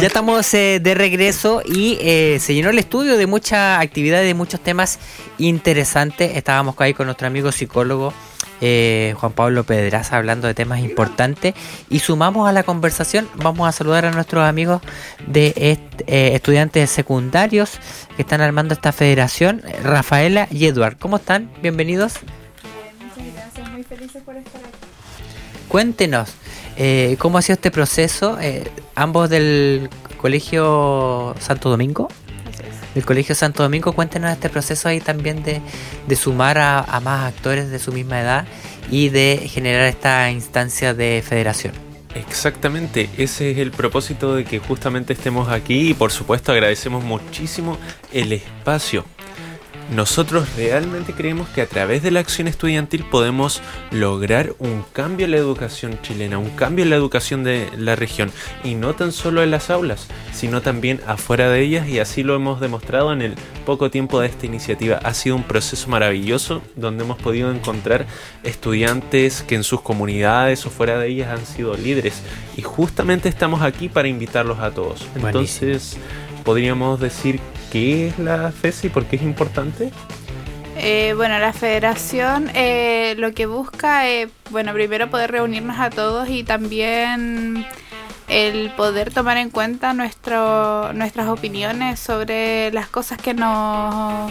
Ya estamos de regreso y se llenó el estudio de mucha actividad, de muchos temas interesantes. Estábamos ahí con nuestro amigo psicólogo Juan Pablo Pedraza hablando de temas importantes y sumamos a la conversación, vamos a saludar a nuestros amigos de estudiantes secundarios que están armando esta federación, Rafaela y Eduard. ¿Cómo están? Bienvenidos. Muchas gracias, muy felices por estar aquí. Cuéntenos, ¿cómo ha sido este proceso? Ambos del Colegio Santo Domingo. Del Colegio Santo Domingo, cuéntenos este proceso ahí también de sumar a más actores de su misma edad y de generar esta instancia de federación. Exactamente, ese es el propósito de que justamente estemos aquí y por supuesto agradecemos muchísimo el espacio. Nosotros realmente creemos que a través de la acción estudiantil podemos lograr un cambio en la educación chilena, un cambio en la educación de la región, y no tan solo en las aulas, sino también afuera de ellas, y así lo hemos demostrado en el poco tiempo de esta iniciativa. Ha sido un proceso maravilloso donde hemos podido encontrar estudiantes que en sus comunidades o fuera de ellas han sido líderes, y justamente estamos aquí para invitarlos a todos. Buenísimo. Entonces, podríamos decir ¿qué es la FESI y por qué es importante? Bueno, la federación lo que busca es, primero poder reunirnos a todos y también el poder tomar en cuenta nuestras opiniones sobre las cosas que nos...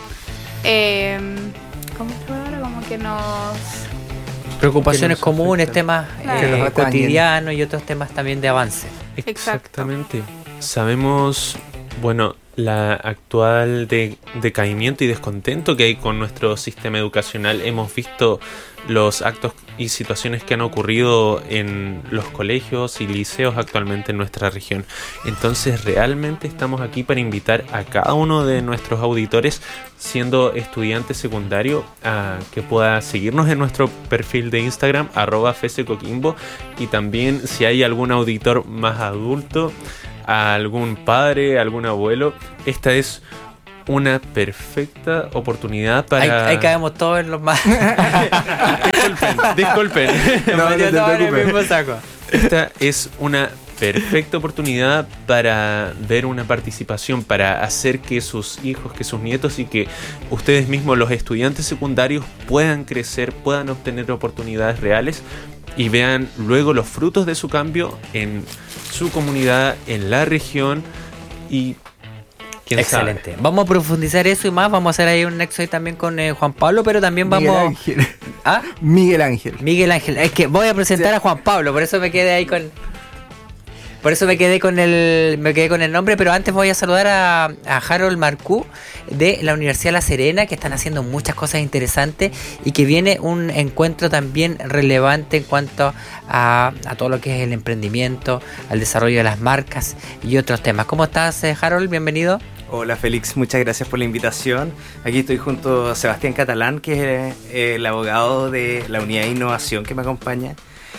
¿cómo es la palabra? Como que nos... Preocupaciones comunes, afectan. temas Claro. cotidianos y otros temas también de avance. Exactamente. Sabemos, la actual decaimiento y descontento que hay con nuestro sistema educacional. Hemos visto los actos y situaciones que han ocurrido en los colegios y liceos actualmente en nuestra región. Entonces realmente estamos aquí para invitar a cada uno de nuestros auditores, siendo estudiante secundario, a que pueda seguirnos en nuestro perfil de Instagram @FESECoquimbo, y también si hay algún auditor más adulto, a algún padre, algún abuelo, esta es una perfecta oportunidad para... Ahí caemos todos en los más... Disculpen. No te preocupes. Esta es una perfecta oportunidad para ver una participación, para hacer que sus hijos, que sus nietos y que ustedes mismos, los estudiantes secundarios, puedan crecer, puedan obtener oportunidades reales y vean luego los frutos de su cambio en su comunidad, en la región y quién Excelente. sabe. Vamos a profundizar eso y más. Vamos a hacer ahí un nexo ahí también con Juan Pablo, pero también vamos... Miguel Ángel. ¿Ah? Miguel Ángel. Miguel Ángel. Es que voy a presentar a Juan Pablo, por eso me quedé ahí con... Por eso me quedé con el nombre, pero antes voy a saludar a Harold Marcú de la Universidad La Serena, que están haciendo muchas cosas interesantes y que viene un encuentro también relevante en cuanto a todo lo que es el emprendimiento, al desarrollo de las marcas y otros temas. ¿Cómo estás, Harold? Bienvenido. Hola Félix, muchas gracias por la invitación. Aquí estoy junto a Sebastián Catalán, que es el abogado de la unidad de innovación que me acompaña.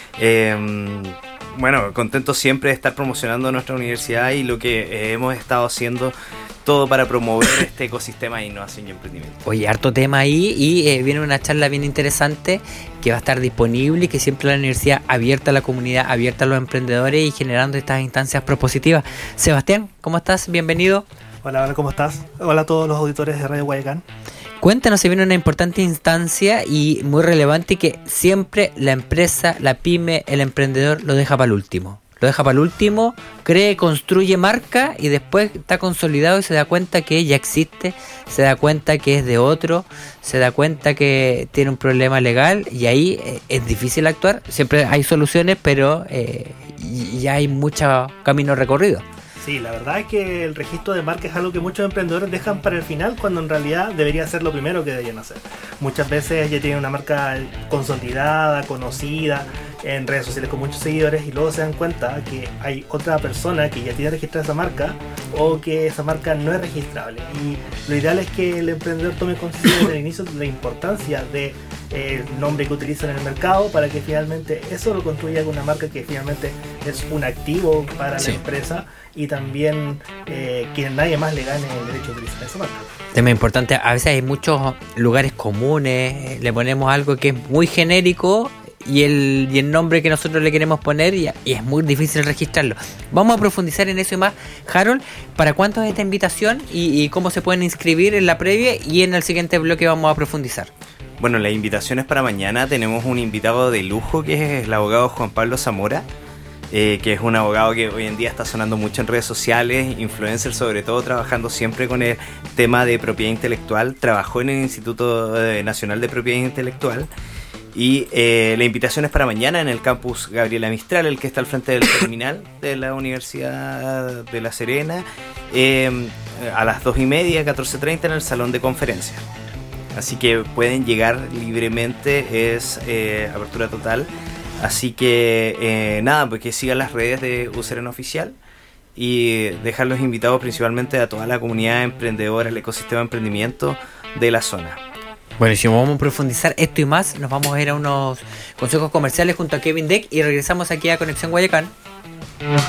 Contento siempre de estar promocionando nuestra universidad y lo que hemos estado haciendo todo para promover este ecosistema de innovación y emprendimiento. Oye, harto tema ahí y viene una charla bien interesante que va a estar disponible y que siempre la universidad abierta a la comunidad, abierta a los emprendedores y generando estas instancias propositivas. Sebastián, ¿cómo estás? Bienvenido. Hola, ¿cómo estás? Hola a todos los auditores de Radio Guayacán. Cuéntanos, se viene una importante instancia y muy relevante que siempre la empresa, la pyme, el emprendedor lo deja para el último. Lo deja para el último, cree, construye marca y después está consolidado y se da cuenta que ya existe, se da cuenta que es de otro, se da cuenta que tiene un problema legal y ahí es difícil actuar. Siempre hay soluciones, pero ya hay mucho camino recorrido. Sí, la verdad es que el registro de marca es algo que muchos emprendedores dejan para el final cuando en realidad debería ser lo primero que deberían hacer. Muchas veces ya tienen una marca consolidada, conocida, en redes sociales con muchos seguidores y luego se dan cuenta que hay otra persona que ya tiene registrada esa marca o que esa marca no es registrable. Y lo ideal es que el emprendedor tome conciencia desde el inicio de la importancia de el nombre que utilizan en el mercado para que finalmente eso lo construya con una marca que finalmente es un activo para la empresa y también que nadie más le gane el derecho de utilizar esa marca. Tema importante, a veces hay muchos lugares comunes, le ponemos algo que es muy genérico y el nombre que nosotros le queremos poner y es muy difícil registrarlo. Vamos a profundizar en eso y más. Harold, ¿para cuánto es esta invitación y cómo se pueden inscribir en la previa? Y en el siguiente bloque vamos a profundizar. Bueno, las invitaciones para mañana, tenemos un invitado de lujo que es el abogado Juan Pablo Zamora, que es un abogado que hoy en día está sonando mucho en redes sociales, influencer sobre todo, trabajando siempre con el tema de propiedad intelectual. Trabajó en el Instituto Nacional de Propiedad Intelectual y la invitación es para mañana en el campus Gabriela Mistral, el que está al frente del terminal de la Universidad de La Serena, a las 2:30, 14:30 en el salón de conferencias. Así que pueden llegar libremente, es apertura total. Así que nada, pues que sigan las redes de USEREN Oficial y dejarlos invitados principalmente a toda la comunidad emprendedora, el ecosistema de emprendimiento de la zona. Buenísimo, vamos a profundizar esto y más. Nos vamos a ir a unos consejos comerciales junto a Kevin Deck y regresamos aquí a Conexión Guayacán.